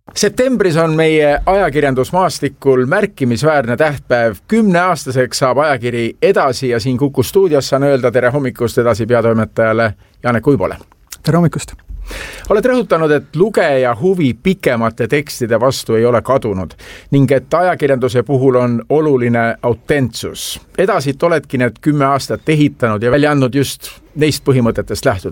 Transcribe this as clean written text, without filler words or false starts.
Septembris on meie ajakirjandusmaastikul märkimisväärne tähtpäev. 10-aastaseks saab ajakiri Edasi ja siin Kuku stuudios saan öelda tere hommikust Edasi peatoimetajale Janek Uibole. Tere hommikust! Oled rõhutanud, et lugeja huvi pikemate tekstide vastu ei ole kadunud ning et ajakirjanduse puhul on oluline autentsus. Edasit oledki need 10 aastat ehitanud ja välja andnud just neist põhimõtetest lähtudes.